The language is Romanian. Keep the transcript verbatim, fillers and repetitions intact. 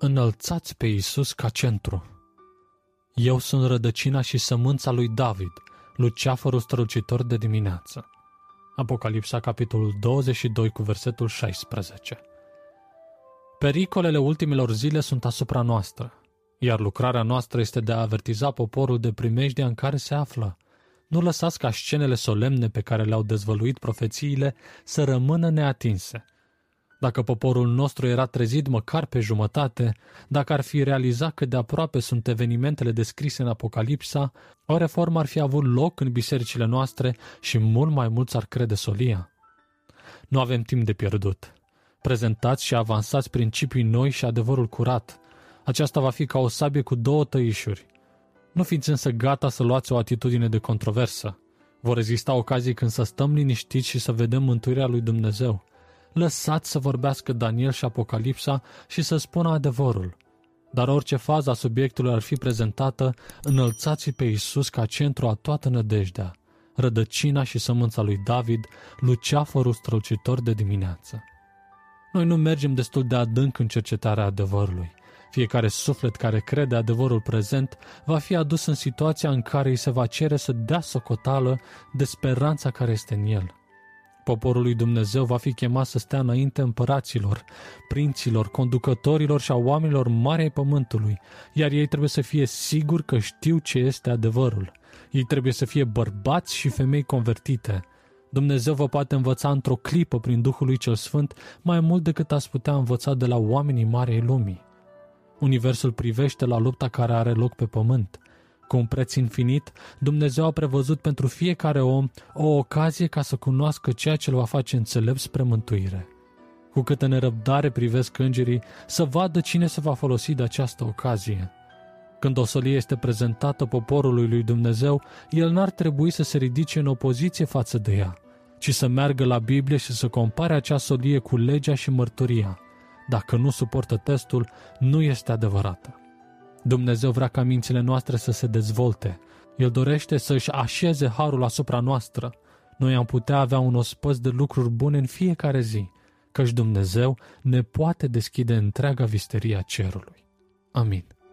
Înălțați pe Iisus ca centru. Eu sunt rădăcina și sămânța lui David, luceafărul strălucitor de dimineață. Apocalipsa, capitolul douăzeci și doi, cu versetul șaisprezece. Pericolele ultimelor zile sunt asupra noastră, iar lucrarea noastră este de a avertiza poporul de primejdia în care se află. Nu lăsați ca scenele solemne pe care le-au dezvăluit profețiile să rămână neatinse. Dacă poporul nostru era trezit măcar pe jumătate, dacă ar fi realizat cât de aproape sunt evenimentele descrise în Apocalipsa, o reformă ar fi avut loc în bisericile noastre și mult mai mulți ar crede solia. Nu avem timp de pierdut. Prezentați și avansați principii noi și adevărul curat. Aceasta va fi ca o sabie cu două tăișuri. Nu fiți însă gata să luați o atitudine de controversă. Vor exista ocazii când să stăm liniștiți și să vedem mântuirea lui Dumnezeu. Lăsați să vorbească Daniel și Apocalipsa și să spună adevărul. Dar orice fază a subiectului ar fi prezentată, înălțați pe Iisus ca centru a toată nădejdea, rădăcina și sămânța lui David, luceafărul strălucitor de dimineață. Noi nu mergem destul de adânc în cercetarea adevărului. Fiecare suflet care crede adevărul prezent va fi adus în situația în care îi se va cere să dea socoteală de speranța care este în el. Poporul lui Dumnezeu va fi chemat să stea înainte împăraților, prinților, conducătorilor și a oamenilor mari ai pământului, iar ei trebuie să fie siguri că știu ce este adevărul. Ei trebuie să fie bărbați și femei convertite. Dumnezeu vă poate învăța într-o clipă prin Duhul lui cel Sfânt mai mult decât ați putea învăța de la oamenii mari ai lumii. Universul privește la lupta care are loc pe pământ. Cu un preț infinit, Dumnezeu a prevăzut pentru fiecare om o ocazie ca să cunoască ceea ce îl va face înțelept spre mântuire. Cu câtă nerăbdare privesc îngerii să vadă cine se va folosi de această ocazie. Când o solie este prezentată poporului lui Dumnezeu, el n-ar trebui să se ridice în opoziție față de ea, ci să meargă la Biblie și să compare acea solie cu legea și mărturia. Dacă nu suportă testul, nu este adevărată. Dumnezeu vrea ca mințile noastre să se dezvolte. El dorește să își așeze harul asupra noastră. Noi am putea avea un ospăț de lucruri bune în fiecare zi, căci Dumnezeu ne poate deschide întreaga visterie a cerului. Amin.